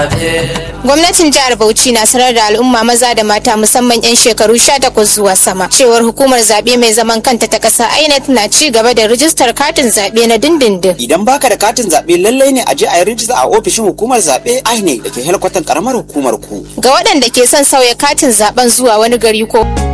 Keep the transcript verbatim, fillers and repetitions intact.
Gwamnatin jihar Bauchi na sanar da al'umma maza da mata musamman 'yan shekaru sha takwas zuwa sama cewar hukumar zaɓe mai zaman kanta ta ƙasa I N E C na ci gaba da rijistar katin zaɓe na dindindin. Idan baka da katin zaɓe lallai ne a je a yi rijista a ofishin hukumar zaɓe I N E C da ke helkwatan karamar hukumar ku. Ga waɗanda ke son sauya katin zaɓen zuwa wani gari ko